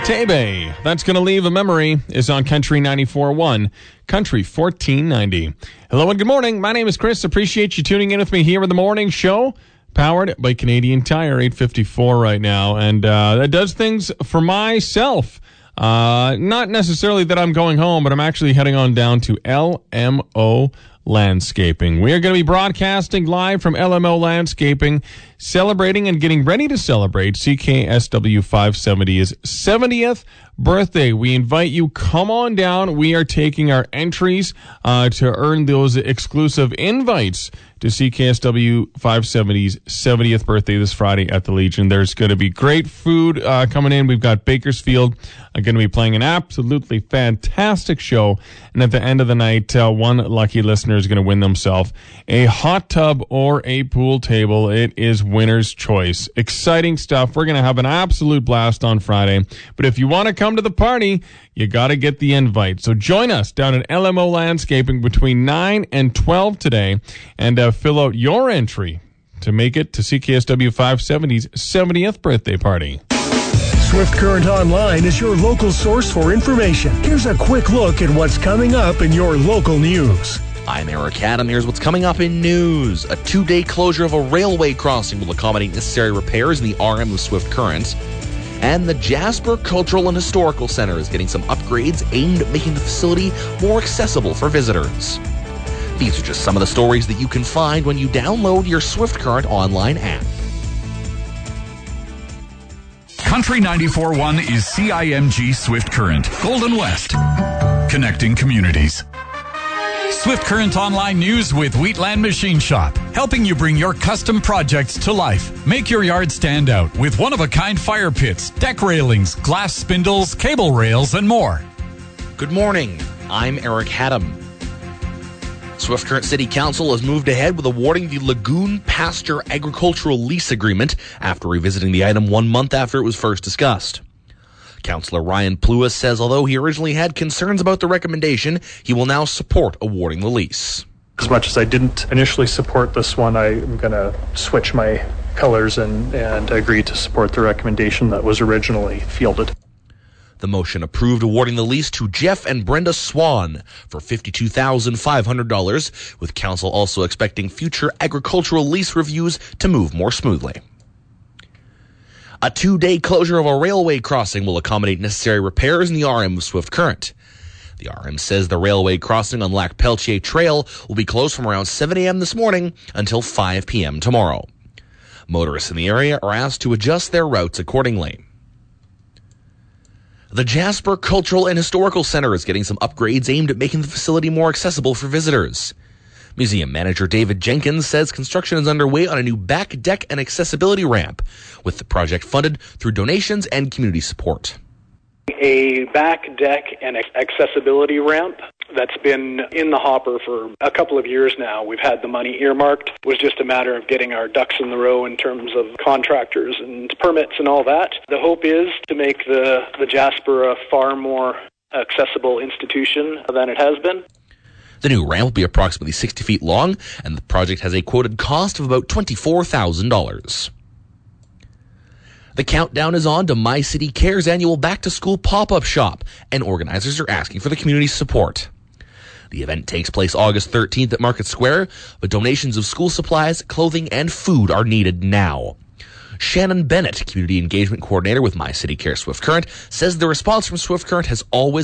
Tebe, That's Gonna Leave a Memory, is on Country 94.1, Country 1490. Hello and good morning. My name is Chris. Appreciate you tuning in with me here in the morning show. Powered by Canadian Tire, 854 right now. And that does things for myself. Not necessarily that I'm going home, but I'm actually heading on down to LMO Landscaping. We are going to be broadcasting live from LMO Landscaping, celebrating and getting ready to celebrate CKSW 570's 70th birthday. We invite you, come on down. We are taking our entries to earn those exclusive invites to CKSW 570's 70th birthday this Friday at the Legion. There's going to be great food coming in. We've got Bakersfield going to be playing an absolutely fantastic show. And at the end of the night, one lucky listener is going to win themselves a hot tub or a pool table. It is winner's choice. Exciting stuff. We're going to have an absolute blast on Friday. But if you want to come to the party, you got to get the invite. So join us down at LMO Landscaping between 9 and 12 today and fill out your entry to make it to CKSW 570's 70th birthday party. Swift Current Online is your local source for information. Here's a quick look at what's coming up in your local news. I'm Eric Adam. Here's what's coming up in news. A 2-day closure of a railway crossing will accommodate necessary repairs in the RM of Swift Current. And the Jasper Cultural and Historical Center is getting some upgrades aimed at making the facility more accessible for visitors. These are just some of the stories that you can find when you download your Swift Current online app. Country 94.1 is CIMG Swift Current, Golden West, connecting communities. Swift Current Online News with Wheatland Machine Shop, helping you bring your custom projects to life. Make your yard stand out with one-of-a-kind fire pits, deck railings, glass spindles, cable rails, and more. Good morning. I'm Eric Haddam. Swift Current City Council has moved ahead with awarding the Lagoon Pasture Agricultural Lease Agreement after revisiting the item 1 month after it was first discussed. Councillor Ryan Pluis says although he originally had concerns about the recommendation, he will now support awarding the lease. As much as I didn't initially support this one, I'm going to switch my colors and agree to support the recommendation that was originally fielded. The motion approved awarding the lease to Jeff and Brenda Swan for $52,500, with council also expecting future agricultural lease reviews to move more smoothly. A 2-day closure of a railway crossing will accommodate necessary repairs in the RM of Swift Current. The RM says the railway crossing on Lac Pelletier Trail will be closed from around 7 a.m. this morning until 5 p.m. tomorrow. Motorists in the area are asked to adjust their routes accordingly. The Jasper Cultural and Historical Center is getting some upgrades aimed at making the facility more accessible for visitors. Museum manager David Jenkins says construction is underway on a new back deck and accessibility ramp, with the project funded through donations and community support. A back deck and accessibility ramp that's been in the hopper for a couple of years now. We've had the money earmarked. It was just a matter of getting our ducks in the row in terms of contractors and permits and all that. The hope is to make the Jasper a far more accessible institution than it has been. The new ramp will be approximately 60 feet long, and the project has a quoted cost of about $24,000. The countdown is on to My City Care's annual back-to-school pop-up shop, and organizers are asking for the community's support. The event takes place August 13th at Market Square, but donations of school supplies, clothing, and food are needed now. Shannon Bennett, Community Engagement Coordinator with My City Care Swift Current, says the response from Swift Current has always